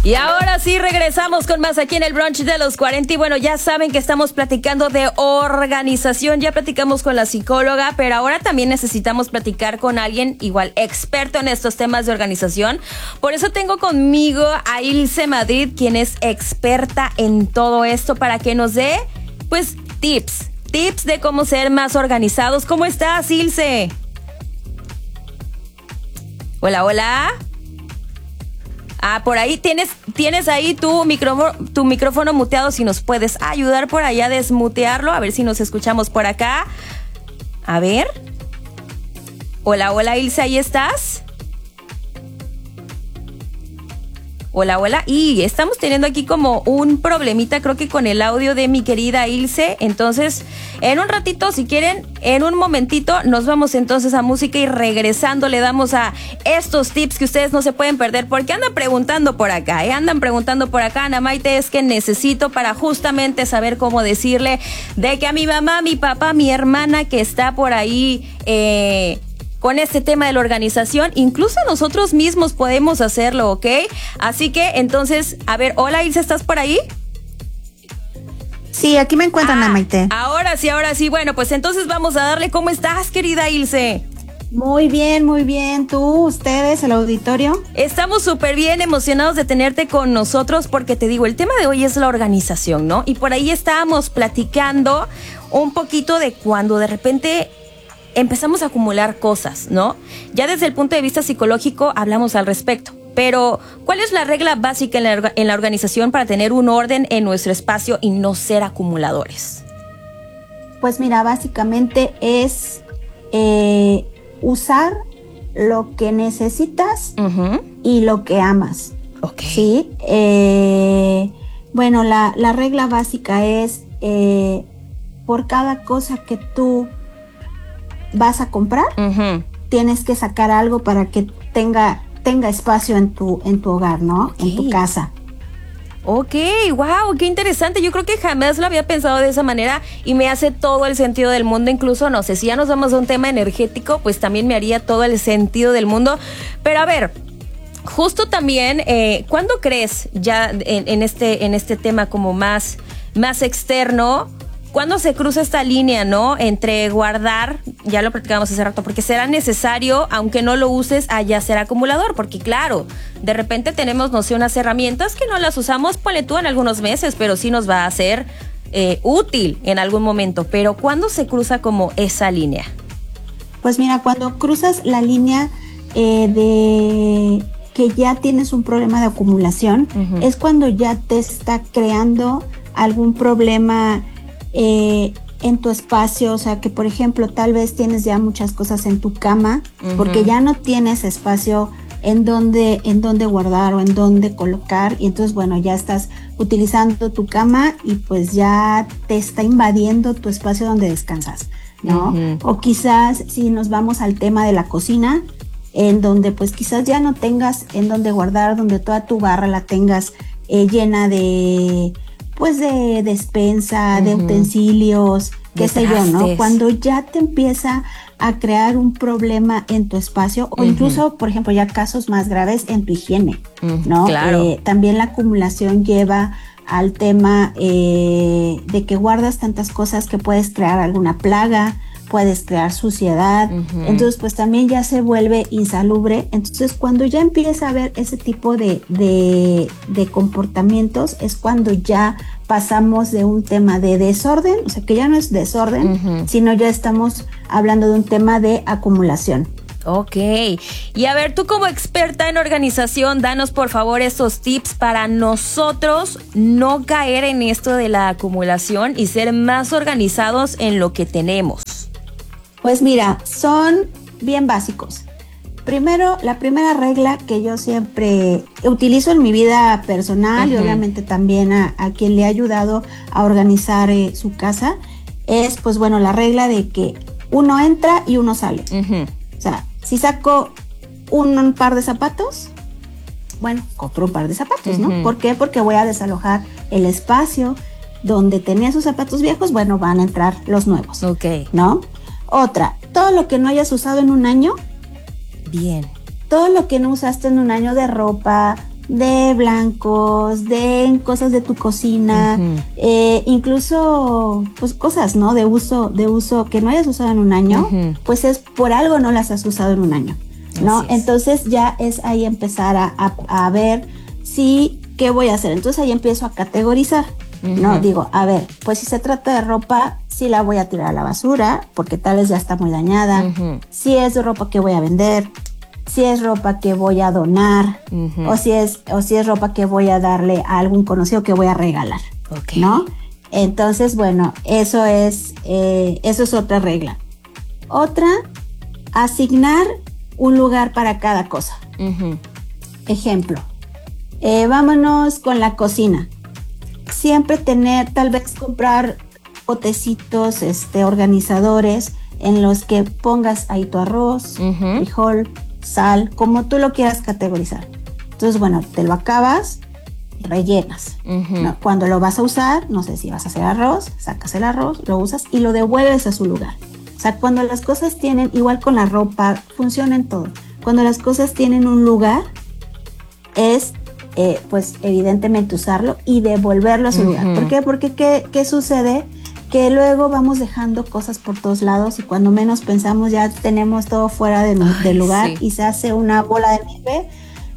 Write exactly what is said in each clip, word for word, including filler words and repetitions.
Y ahora sí regresamos con más aquí en el brunch de los cuarenta. Y bueno, ya saben que estamos platicando de organización. Ya platicamos con la psicóloga, pero ahora también necesitamos platicar con alguien igual experto en estos temas de organización. Por eso tengo conmigo a Ilse Madrid, quien es experta en todo esto, para que nos dé, pues, tips. Tips de cómo ser más organizados. ¿Cómo estás, Ilse? Hola, hola. Ah, por ahí tienes, tienes ahí tu micrófono, tu micrófono muteado. Si nos puedes ayudar por allá a desmutearlo, a ver si nos escuchamos por acá. A ver. Hola, hola, Ilse, ¿ahí estás? Hola, hola. Y estamos teniendo aquí como un problemita, creo que con el audio de mi querida Ilse. Entonces, en un ratito, si quieren, en un momentito, nos vamos entonces a música y regresando le damos a estos tips que ustedes no se pueden perder, porque andan preguntando por acá, ¿eh? Andan preguntando por acá, Ana Maite, es que necesito para justamente saber cómo decirle de que a mi mamá, mi papá, mi hermana que está por ahí, eh... con este tema de la organización, incluso nosotros mismos podemos hacerlo, ¿ok? Así que, entonces, a ver, hola Ilse, ¿estás por ahí? Sí, aquí me encuentran, ah, Ana Maite. Ahora sí, ahora sí. Bueno, pues entonces vamos a darle. ¿Cómo estás, querida Ilse? Muy bien, muy bien. ¿Tú, ustedes, el auditorio? Estamos súper bien emocionados de tenerte con nosotros porque te digo, el tema de hoy es la organización, ¿no? Y por ahí estábamos platicando un poquito de cuando de repente empezamos a acumular cosas, ¿no? Ya desde el punto de vista psicológico hablamos al respecto, pero ¿cuál es la regla básica en la, en la organización para tener un orden en nuestro espacio y no ser acumuladores? Pues mira, básicamente es eh, usar lo que necesitas uh-huh. y lo que amas. Ok. Sí. Eh, bueno, la, la regla básica es eh, por cada cosa que tú vas a comprar, uh-huh. tienes que sacar algo para que tenga, tenga espacio en tu, en tu hogar, ¿no? Okay. En tu casa. Ok, wow, qué interesante. Yo creo que jamás lo había pensado de esa manera y me hace todo el sentido del mundo. Incluso, no sé, si ya nos vamos a un tema energético, pues también me haría todo el sentido del mundo. Pero a ver, justo también, eh, ¿cuándo crees ya en, en, este, en este tema como más, más externo? ¿Cuándo se cruza esta línea, no? Entre guardar, ya lo platicamos hace rato, porque será necesario, aunque no lo uses, allá ser acumulador, porque claro, de repente tenemos, no sé, unas herramientas que no las usamos, ponle tú en algunos meses, pero sí nos va a ser eh, útil en algún momento. Pero ¿cuándo se cruza como esa línea? Pues mira, cuando cruzas la línea eh, de que ya tienes un problema de acumulación, uh-huh. es cuando ya te está creando algún problema Eh, en tu espacio, o sea que por ejemplo tal vez tienes ya muchas cosas en tu cama uh-huh. porque ya no tienes espacio en donde, en donde guardar o en donde colocar, y entonces bueno, ya estás utilizando tu cama y pues ya te está invadiendo tu espacio donde descansas, ¿no? Uh-huh. O quizás si nos vamos al tema de la cocina, en donde pues quizás ya no tengas en donde guardar, donde toda tu barra la tengas eh, llena de pues de despensa, uh-huh. de utensilios, qué de sé trastes. Yo, ¿no? Cuando ya te empieza a crear un problema en tu espacio, o uh-huh. incluso, por ejemplo, ya casos más graves en tu higiene, uh-huh. ¿no? Claro. Eh, también la acumulación lleva al tema eh, de que guardas tantas cosas que puedes crear alguna plaga, puedes crear suciedad, uh-huh. entonces pues también ya se vuelve insalubre. Entonces cuando ya empieza a haber ese tipo de, de, de comportamientos es cuando ya pasamos de un tema de desorden, o sea que ya no es desorden, uh-huh. sino ya estamos hablando de un tema de acumulación. Ok, y a ver, tú como experta en organización, danos por favor estos tips para nosotros no caer en esto de la acumulación y ser más organizados en lo que tenemos. Pues mira, son bien básicos. Primero, la primera regla que yo siempre utilizo en mi vida personal uh-huh. y obviamente también a, a quien le ha ayudado a organizar eh, su casa es, pues bueno, la regla de que uno entra y uno sale. Uh-huh. O sea, si saco un, un par de zapatos, bueno, compro un par de zapatos, uh-huh. ¿no? ¿Por qué? Porque voy a desalojar el espacio donde tenía sus zapatos viejos, bueno, van a entrar los nuevos. Ok. ¿No? Otra, todo lo que no hayas usado en un año. Bien. Todo lo que no usaste en un año de ropa, de blancos, de cosas de tu cocina, uh-huh. eh, incluso pues cosas, ¿no? De uso, de uso que no hayas usado en un año, uh-huh. pues es por algo no las has usado en un año, ¿no? Entonces ya es ahí empezar a, a, a ver si, ¿qué voy a hacer? Entonces ahí empiezo a categorizar, uh-huh. ¿no? Digo, a ver, pues si se trata de ropa, sí la voy a tirar a la basura, porque tal vez ya está muy dañada. Uh-huh. Si es ropa que voy a vender, si es ropa que voy a donar, uh-huh. o si es o si es ropa que voy a darle a algún conocido que voy a regalar, okay. ¿no? Entonces, bueno, eso es eh, eso es otra regla. Otra, asignar un lugar para cada cosa. Uh-huh. Ejemplo, eh, vámonos con la cocina. Siempre tener, tal vez comprar potecitos, este, organizadores en los que pongas ahí tu arroz, uh-huh. frijol, sal, como tú lo quieras categorizar. Entonces, bueno, te lo acabas, rellenas. Uh-huh. ¿no? Cuando lo vas a usar, no sé si vas a hacer arroz, sacas el arroz, lo usas y lo devuelves a su lugar. O sea, cuando las cosas tienen, igual con la ropa, funciona en todo. Cuando las cosas tienen un lugar, es, eh, pues, evidentemente usarlo y devolverlo a su uh-huh. lugar. ¿Por qué? Porque, ¿qué, qué sucede? Que luego vamos dejando cosas por todos lados y cuando menos pensamos ya tenemos todo fuera de, Ay, del lugar sí. y se hace una bola de nieve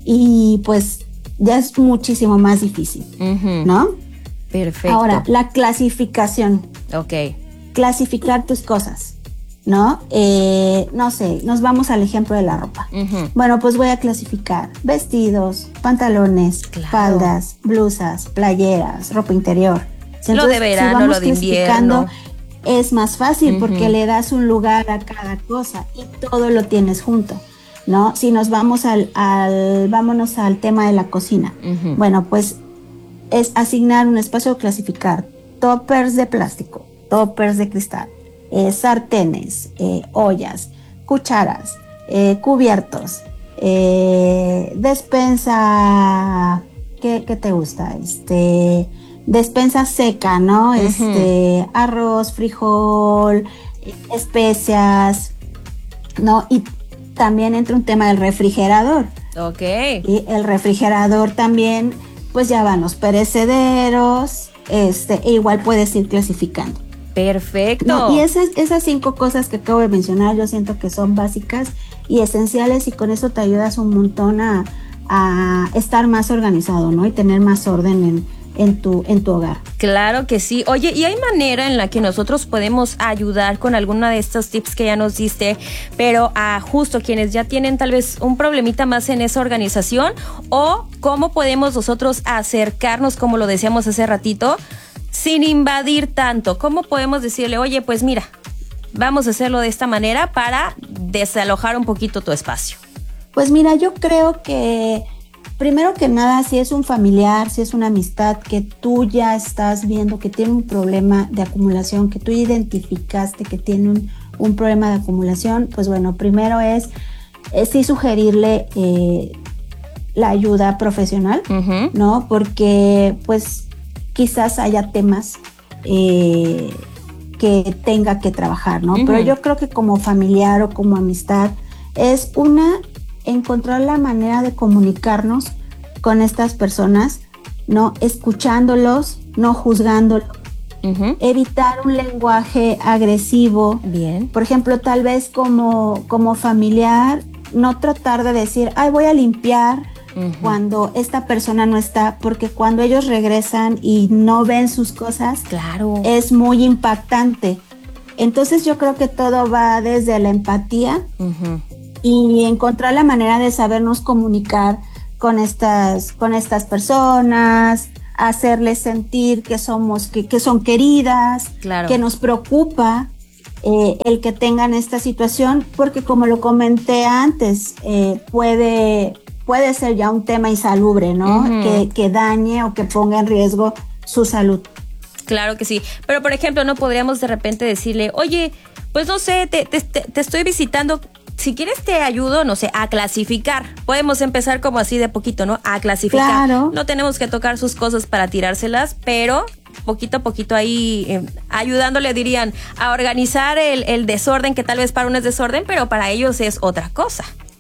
y pues ya es muchísimo más difícil, uh-huh. ¿no? Perfecto. Ahora, la clasificación. Ok. Clasificar tus cosas, ¿no? Eh, no sé, nos vamos al ejemplo de la ropa. Uh-huh. Bueno, pues voy a clasificar vestidos, pantalones, claro. faldas, blusas, playeras, ropa interior. Entonces, lo de verano, si lo de invierno. Es más fácil uh-huh. porque le das un lugar a cada cosa y todo lo tienes junto, ¿no? Si nos vamos al, al vámonos al tema de la cocina. Uh-huh. Bueno, pues es asignar un espacio a clasificar toppers de plástico, toppers de cristal, eh, sartenes, eh, ollas, cucharas, eh, cubiertos, eh, despensa, ¿qué, qué te gusta? Este... despensa seca, ¿no? Uh-huh. Este, arroz, frijol, especias, ¿no? Y también entra un tema del refrigerador. Ok. Y el refrigerador también, pues ya van los perecederos, este, e igual puedes ir clasificando. Perfecto. No, y esas, esas cinco cosas que acabo de mencionar, yo siento que son básicas y esenciales y con eso te ayudas un montón a, a estar más organizado, ¿no? Y tener más orden en En tu, en tu hogar. Claro que sí. Oye, ¿y hay manera en la que nosotros podemos ayudar con alguna de estos tips que ya nos diste, pero a justo quienes ya tienen tal vez un problemita más en esa organización? ¿O cómo podemos nosotros acercarnos, como lo decíamos hace ratito, sin invadir tanto? ¿Cómo podemos decirle, oye, pues mira, vamos a hacerlo de esta manera para desalojar un poquito tu espacio? Pues mira, yo creo que primero que nada, si es un familiar, si es una amistad que tú ya estás viendo que tiene un problema de acumulación, que tú identificaste que tiene un, un problema de acumulación, pues bueno, primero es, es sí sugerirle eh, la ayuda profesional, uh-huh. ¿no? Porque pues quizás haya temas eh, que tenga que trabajar, ¿no? Uh-huh. Pero yo creo que como familiar o como amistad es una... encontrar la manera de comunicarnos con estas personas, ¿no? Escuchándolos, no juzgándolos, uh-huh. evitar un lenguaje agresivo. Bien. Por ejemplo, tal vez como, como familiar, no tratar de decir, ay, voy a limpiar uh-huh. cuando esta persona no está, porque cuando ellos regresan y no ven sus cosas, claro. es muy impactante. Entonces yo creo que todo va desde la empatía, uh-huh. y encontrar la manera de sabernos comunicar con estas, con estas personas, hacerles sentir que somos, que, que son queridas, claro. que nos preocupa eh, el que tengan esta situación, porque como lo comenté antes, eh, puede, puede ser ya un tema insalubre, ¿no? Uh-huh. Que, que dañe o que ponga en riesgo su salud. Claro que sí, pero por ejemplo, no podríamos de repente decirle, oye, pues no sé, te, te, te estoy visitando, si quieres te ayudo, no sé, a clasificar. Podemos empezar como así de poquito, ¿no? A clasificar. Claro. No tenemos que tocar sus cosas para tirárselas, pero poquito a poquito ahí eh, ayudándole, dirían, a organizar el, el desorden, que tal vez para uno es desorden, pero para ellos es otra cosa.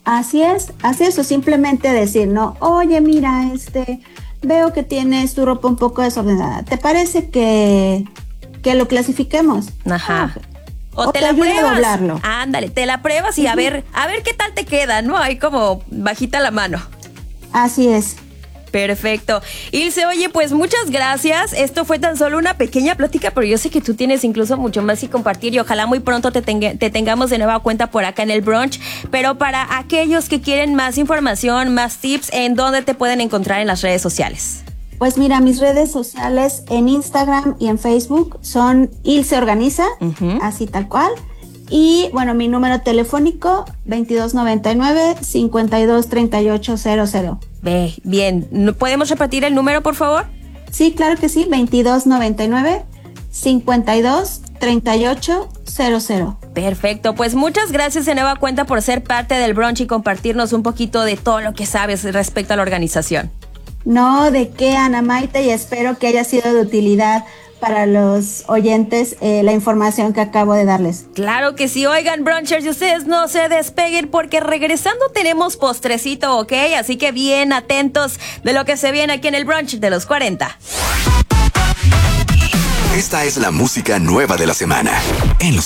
Así es, así es, o simplemente decir, no, oye, mira, este, veo que tienes tu ropa un poco desordenada. ¿Te parece que, que lo clasifiquemos? Ajá. Ah, O, o te, te la ayudo a pruebas. doblarlo. Ándale, te la pruebas y uh-huh. a ver, a ver qué tal te queda, ¿no? Ahí como bajita la mano. Así es. Perfecto. Ilse, oye, pues muchas gracias. Esto fue tan solo una pequeña plática, pero yo sé que tú tienes incluso mucho más que compartir y ojalá muy pronto te, tenga, te tengamos de nueva cuenta por acá en el brunch. Pero para aquellos que quieren más información, más tips, ¿en dónde te pueden encontrar en las redes sociales? Pues mira, mis redes sociales en Instagram y en Facebook son Ilse Organiza, uh-huh. así tal cual. Y bueno, mi número telefónico veintidós noventa y nueve, cincuenta y dos treinta y ocho cero cero. Ve, bien. ¿Podemos repetir el número, por favor? Sí, claro que sí, veintidós noventa y nueve, cincuenta y dos treinta y ocho cero cero. Perfecto, pues muchas gracias de nueva cuenta por ser parte del brunch y compartirnos un poquito de todo lo que sabes respecto a la organización. No, de qué, Ana Maite, y espero que haya sido de utilidad para los oyentes eh, la información que acabo de darles. Claro que sí. Oigan, brunchers, y ustedes no se despeguen porque regresando tenemos postrecito, ¿ok? Así que bien atentos de lo que se viene aquí en el brunch de los cuarenta. Esta es la música nueva de la semana en los